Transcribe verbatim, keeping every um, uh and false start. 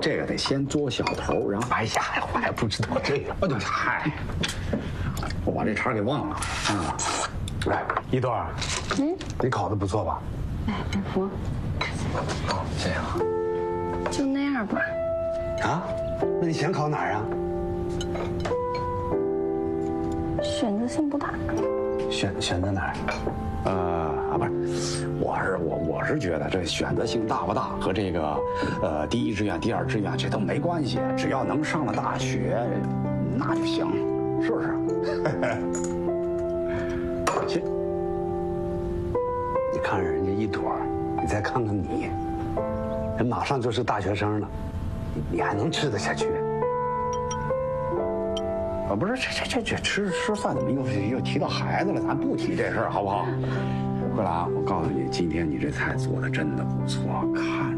这个得先做小头，然后哎呀，我还不知道这个。 哦对，嗨，我把这茬给忘了啊。 来，一段儿，嗯，你烤的不错吧？ 哎，拜佛。 哦，这样。 就那样吧。 啊？那你想烤哪儿啊？ 选择性不大。 选选择哪儿？ 呃啊，不是，我是我我是觉得这选择性大不大和这个，呃，第一志愿、第二志愿这都没关系，只要能上了大学，那就行，是不是？行， 你看人家一朵，你再看看你，人马上就是大学生了，你你还能吃得下去？ 啊，不是，这这这这吃吃饭怎么又又提到孩子了？咱不提这事儿好不好？桂兰，我告诉你，今天你这菜做的真的不错，看